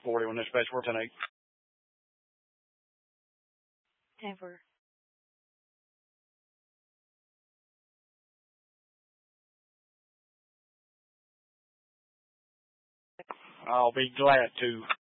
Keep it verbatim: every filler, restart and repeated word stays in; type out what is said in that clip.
forty when dispatch four ten eight. Denver. I'll be glad to.